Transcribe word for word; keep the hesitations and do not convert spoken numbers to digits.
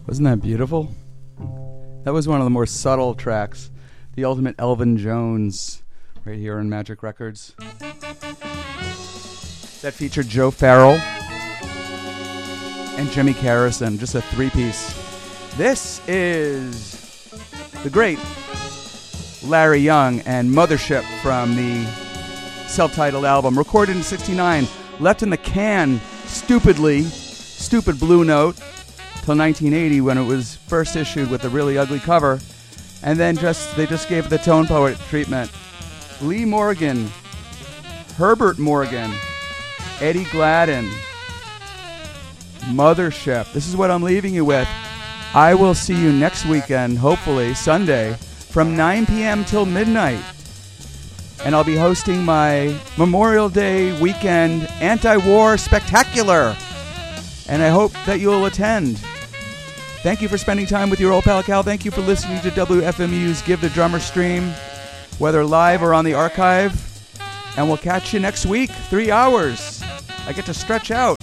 Wasn't that beautiful? That was one of the more subtle tracks. The ultimate Elvin Jones right here on Magic Records. That featured Joe Farrell and Jimmy Carrison. Just a three-piece. This is the great Larry Young and Mothership from the self-titled album. Recorded in sixty-nine. Left in the can, stupidly, stupid Blue Note, till nineteen eighty when it was first issued with a really ugly cover. And then just they just gave it the Tone Poet treatment. Lee Morgan, Herbert Morgan, Eddie Gladden, Mothership. This is what I'm leaving you with. I will see you next weekend, hopefully, Sunday, from nine p.m. till midnight. And I'll be hosting my Memorial Day weekend anti-war spectacular. And I hope that you'll attend. Thank you for spending time with your old pal Cal. Thank you for listening to W F M U's Give the Drummer stream, whether live or on the archive. And we'll catch you next week, three hours. I get to stretch out.